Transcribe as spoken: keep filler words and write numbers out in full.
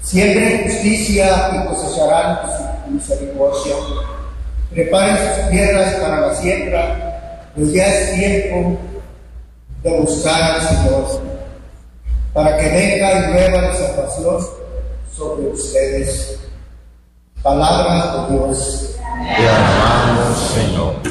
Siembren justicia y cosecharán misericordia. Preparen sus tierras para la siembra, pues ya es tiempo de buscar al Señor, para que venga y nueva la salvación sobre ustedes. Palabra de Dios. Te amamos, Señor.